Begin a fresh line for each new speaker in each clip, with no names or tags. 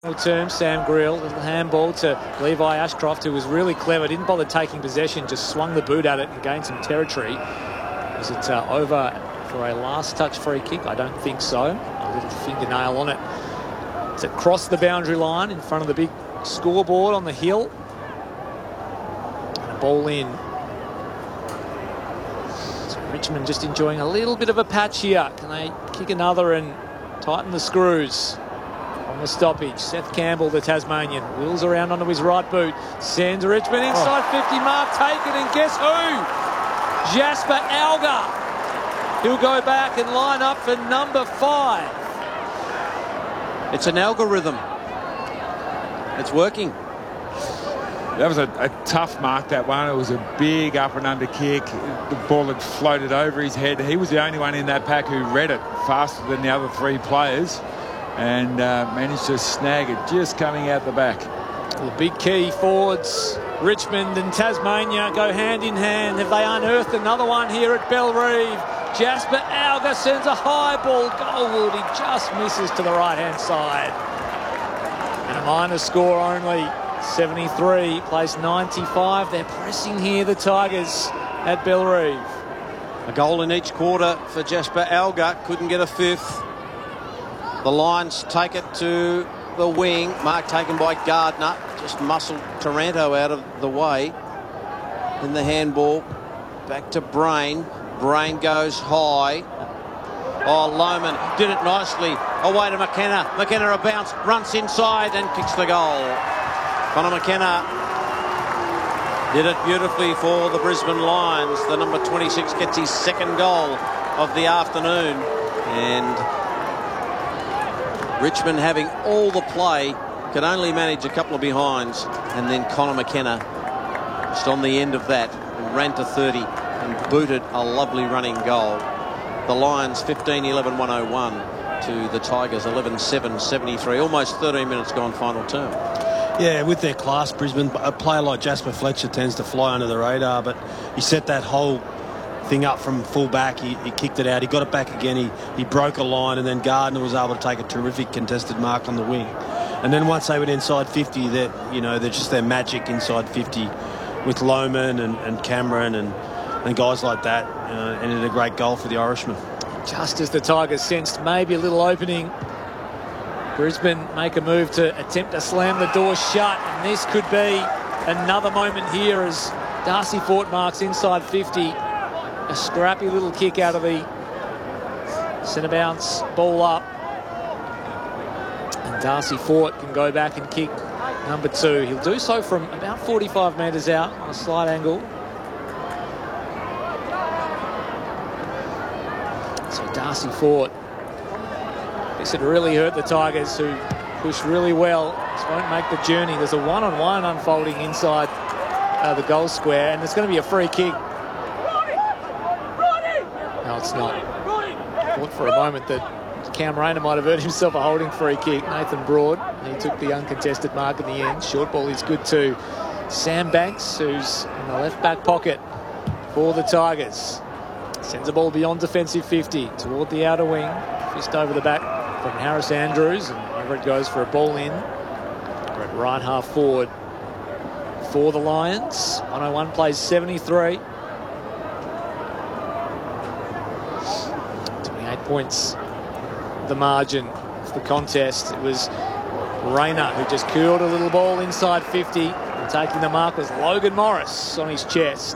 Term, Sam Grill, little handball to Levi Ashcroft, who was really clever, didn't bother taking possession, just swung the boot at it and gained some territory. Is it over for a last touch free kick? I don't think so. A little fingernail on it. It's across the boundary line in front of the big scoreboard on the hill. And a ball in. So Richmond just enjoying a little bit of a patch here. Can they kick another and tighten the screws? On the stoppage, Seth Campbell, the Tasmanian, wheels around onto his right boot, sends Richmond inside 50 mark, taken, and guess who? Jasper Alger. He'll go back and line up for number 5.
It's an algorithm. It's working.
That was a tough mark, that one. It was a big up and under kick. The ball had floated over his head. He was the only one in that pack who read it faster than the other 3 players. And managed to snag it just coming out the back.
The big key forwards, Richmond and Tasmania, go hand in hand. Have they unearthed another one here at Bellerive? Jasper Alger sends a high ball goalward. He just misses to the right-hand side. And a minor score only, 73, place 95. They're pressing here, the Tigers, at Bellerive.
A goal in each quarter for Jasper Alger. Couldn't get a 5th. The Lions take it to the wing. Mark taken by Gardner. Just muscled Taranto out of the way. In the handball. Back to Brain. Brain goes high. Oh, Lohman did it nicely. Away to McKenna. McKenna a bounce. Runs inside and kicks the goal. Connor McKenna did it beautifully for the Brisbane Lions. The number 26 gets his 2nd goal of the afternoon. And Richmond, having all the play, could only manage a couple of behinds, and then Connor McKenna just on the end of that and ran to 30 and booted a lovely running goal. The Lions 15-11-101 to the Tigers 11-7-73. Almost 13 minutes gone final term.
Yeah, with their class, Brisbane, a player like Jasper Fletcher tends to fly under the radar, but he set that whole thing up from full back. He kicked it out. He got it back again. He broke a line, and then Gardner was able to take a terrific contested mark on the wing. And then once they went inside 50, they're just their magic inside 50 with Lohman and Cameron and guys like that. And a great goal for the Irishmen.
Just as the Tigers sensed maybe a little opening, Brisbane make a move to attempt to slam the door shut, and this could be another moment here as Darcy Fort marks inside 50. A scrappy little kick out of the centre bounce, ball up. And Darcy Fort can go back and kick number 2. He'll do so from about 45 metres out on a slight angle. So Darcy Fort. This had really hurt the Tigers, who pushed really well. This won't make the journey. There's a one-on-one unfolding inside the goal square, and there's going to be a free kick. No, it's not. I thought for a moment that Cam Rayner might have earned himself a holding free kick. Nathan Broad, he took the uncontested mark in the end. Short ball is good too. Sam Banks, who's in the left back pocket for the Tigers. Sends the ball beyond defensive 50 toward the outer wing. Fist over the back from Harris Andrews, and over it goes for a ball in. At right half forward for the Lions. 101 plays 73. 28 points the margin of the contest. It was Rayner who just curled a little ball inside 50, and taking the mark was Logan Morris on his chest.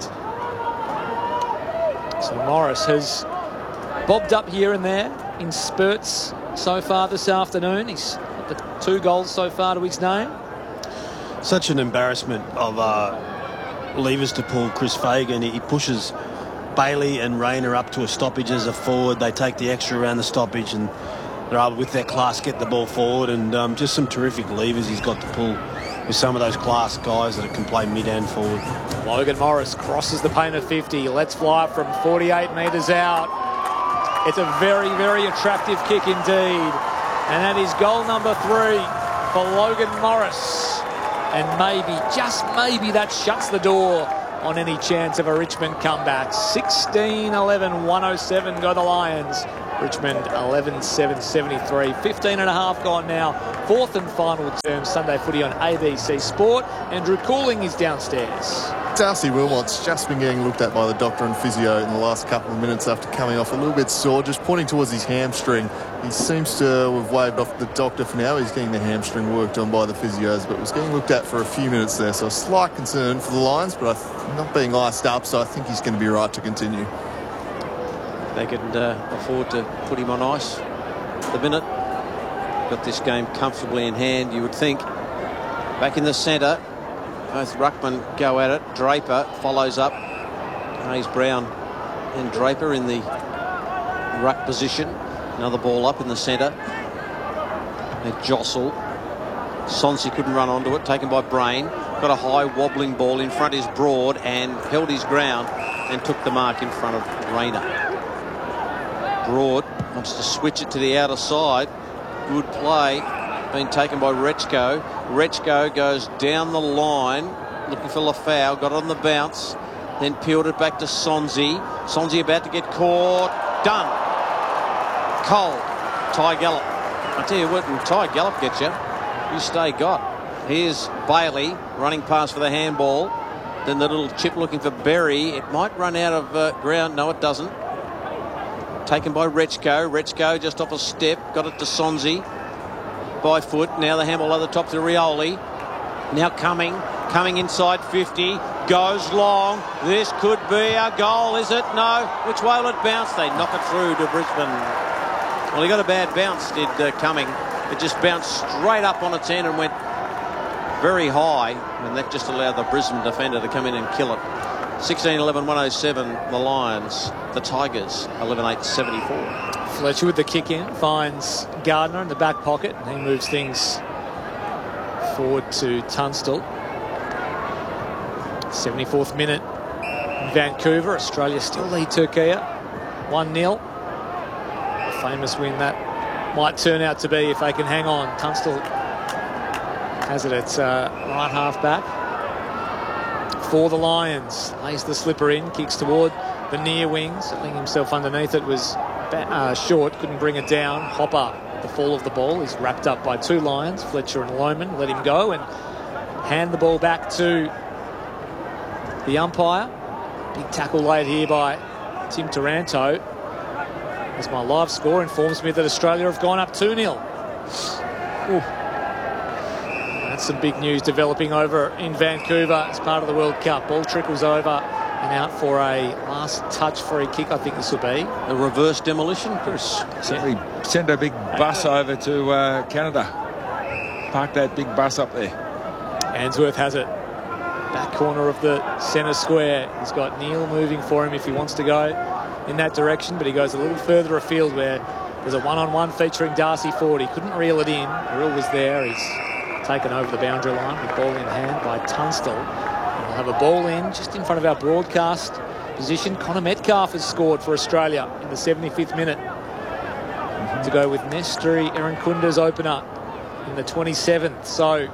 So Morris has bobbed up here and there in spurts so far this afternoon. He's got the 2 goals so far to his name.
Such an embarrassment of levers to pull Chris Fagan. He pushes Bailey and Rayner up to a stoppage as a forward. They take the extra around the stoppage, and they're able, with their class, get the ball forward. And just some terrific levers he's got to pull with some of those class guys that can play mid and forward.
Logan Morris crosses the paint of 50. Let's fly from 48 metres out. It's a very, very attractive kick indeed. And that is goal number 3 for Logan Morris. And maybe, just maybe, that shuts the door on any chance of a Richmond comeback. 16-11-107 go the Lions Richmond 11-7-73. 15 and a half gone now. Fourth and final term Sunday footy on ABC Sport. Andrew Cooling is downstairs.
Darcy Wilmot's just been getting looked at by the doctor and physio in the last couple of minutes after coming off a little bit sore, just pointing towards his hamstring. He seems to have waved off the doctor for now. He's getting the hamstring worked on by the physios, but was getting looked at for a few minutes there. So a slight concern for the Lions, but not being iced up, so I think he's going to be right to continue.
They can afford to put him on ice at the minute. Got this game comfortably in hand, you would think. Back in the centre, both ruckmen go at it. Draper follows up. Hayes Brown and Draper in the ruck position. Another ball up in the centre. They jostle. Sonsi couldn't run onto it, taken by Brain. Got a high wobbling ball in front is Broad and held his ground and took the mark in front of Rayner. Broad wants to switch it to the outer side. Good play being taken by Rechko. Rechko goes down the line looking for Lafau, got it on the bounce, then peeled it back to Sonsi. Sonsi about to get caught. Done. Cole. Ty Gallop. I tell you what, when Ty Gallop gets you, you stay got. Here's Bailey running past for the handball. Then the little chip looking for Berry. It might run out of ground. No, it doesn't. Taken by Rechko. Rechko just off a step. Got it to Sonsi. By foot. Now the handball over the top to Rioli. Now coming inside 50. Goes long. This could be a goal, is it? No. Which way will it bounce? They knock it through to Brisbane. Well, he got a bad bounce, did Cumming. It just bounced straight up on its end and went very high, and that just allowed the Brisbane defender to come in and kill it. 16-11-107, the Lions. The Tigers, 11-8-74.
Fletcher with the kick in, finds Gardner in the back pocket, and he moves things forward to Tunstall. 74th minute in Vancouver. Australia still lead Turkey 1-0. A famous win that might turn out to be if they can hang on. Tunstall has it at right half back for the Lions. Lays the slipper in, kicks toward the near wing, settling himself underneath it. Was short, couldn't bring it down. Hopper, the fall of the ball, is wrapped up by two Lions, Fletcher and Lohman. Let him go and hand the ball back to the umpire. Big tackle laid here by Tim Taranto. As my live score informs me that Australia have gone up 2-0. That's some big news developing over in Vancouver as part of the World Cup. Ball trickles over and out for a last touch free kick, I think this will be.
A reverse demolition, Chris.
Simply send a big bus over to Canada. Park that big bus up there.
Answorth has it. Back corner of the centre square. He's got Neil moving for him if he wants to go in that direction, but he goes a little further afield where there's a one-on-one featuring Darcy Ford. He couldn't reel it in. Reel was there. He's taken over the boundary line with ball in hand by Tunstall. And we'll have a ball in just in front of our broadcast position. Connor Metcalf has scored for Australia in the 75th minute to go with Nestri Erinkunda's opener in the 27th. So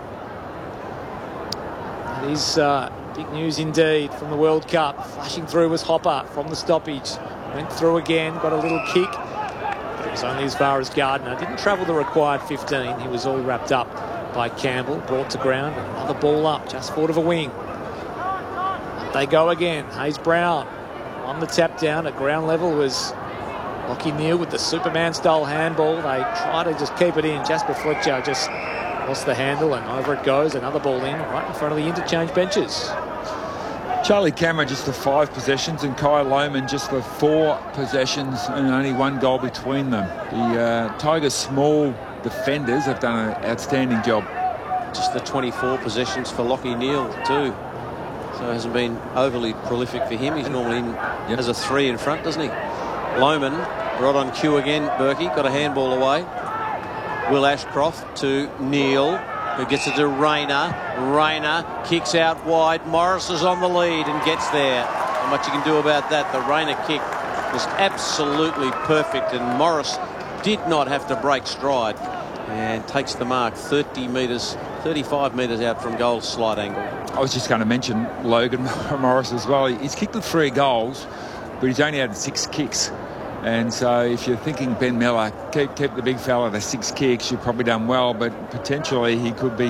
that is big news indeed from the World Cup. Flashing through was Hopper from the stoppage. Went through again, got a little kick, but it was only as far as Gardner. Didn't travel the required 15. He was all wrapped up by Campbell, brought to ground. Another ball up, just forward of a wing. Up they go again. Hayes Brown on the tap down at ground level was Lachie Neale with the Superman-style handball. They try to just keep it in. Jasper Fletcher just lost the handle and over it goes. Another ball in right in front of the interchange benches.
Charlie Cameron just for 5 possessions and Kyle Lohman just for 4 possessions and only 1 goal between them. The Tigers' small defenders have done an outstanding job.
Just the 24 possessions for Lachie Neale too. So it hasn't been overly prolific for him. He's normally in as a 3 in front, doesn't he? Lohman, right on cue again, Berkey, got a handball away. Will Ashcroft to Neale, who gets it to Rayner. Rayner kicks out wide. Morris is on the lead and gets there. Not much you can do about that. The Rayner kick was absolutely perfect, and Morris did not have to break stride and takes the mark 30 metres, 35 metres out from goal, slight angle.
I was just going to mention Logan Morris as well. He's kicked the 3 goals, but he's only had 6 kicks. And so if you're thinking Ben Miller, keep the big fella to 6 kicks, you've probably done well, but potentially he could be